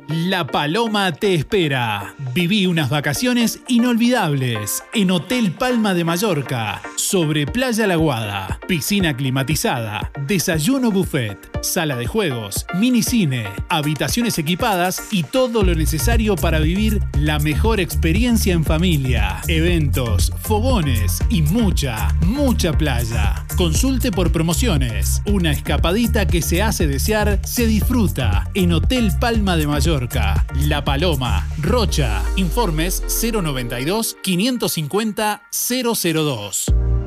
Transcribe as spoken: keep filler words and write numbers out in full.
La Paloma te espera. Viví unas vacaciones inolvidables en Hotel Palma de Mallorca, sobre Playa La Aguada, piscina climatizada, desayuno buffet, sala de juegos, minicine, habitaciones equipadas y todo lo necesario para vivir la mejor experiencia en familia, eventos, fogones y mucha, mucha playa. Consulte por promociones. Una escapadita que se hace desear se disfruta en Hotel Palma de Mallorca. La Paloma, Rocha. Informes cero noventa y dos, quinientos cincuenta, cero cero dos.